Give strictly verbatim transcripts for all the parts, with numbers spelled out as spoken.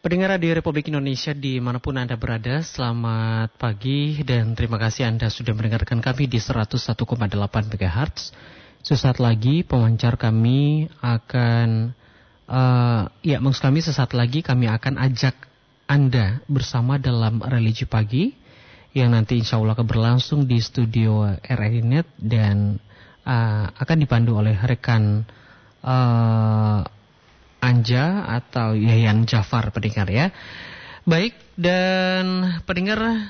Pendengar Radio Republik Indonesia dimanapun Anda berada, selamat pagi dan terima kasih Anda sudah mendengarkan kami di seratus satu koma delapan megahertz. Sesaat lagi pemancar kami akan, uh, ya maksud kami sesaat lagi kami akan ajak Anda bersama dalam religi pagi yang nanti insya Allah akan berlangsung di studio R R I Net dan uh, akan dipandu oleh rekan uh, Anja atau Yayan Jafar pendengar ya. Baik, dan pendengar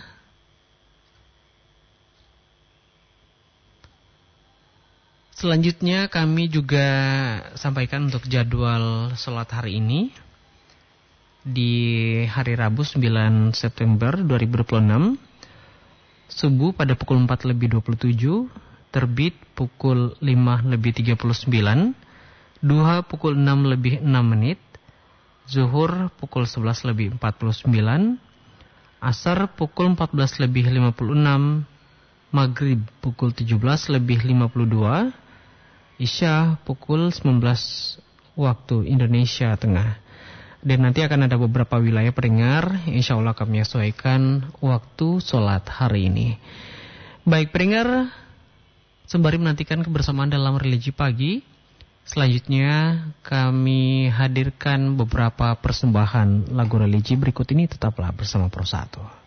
selanjutnya kami juga sampaikan untuk jadwal sholat hari ini di hari Rabu sembilan September dua ribu dua puluh enam. Subuh pada pukul empat lebih dua puluh tujuh, terbit pukul lima lebih tiga puluh sembilan, duha pukul enam lebih enam menit, zuhur pukul sebelas lebih empat puluh sembilan, asar pukul empat belas lebih lima puluh enam, maghrib pukul tujuh belas lebih lima puluh dua, isya pukul sembilan belas waktu Indonesia Tengah. Dan nanti akan ada beberapa wilayah pendengar, insya Allah kami menyesuaikan waktu sholat hari ini. Baik pendengar, sembari menantikan kebersamaan dalam religi pagi, selanjutnya kami hadirkan beberapa persembahan lagu religi berikut ini. Tetaplah bersama Pro satu.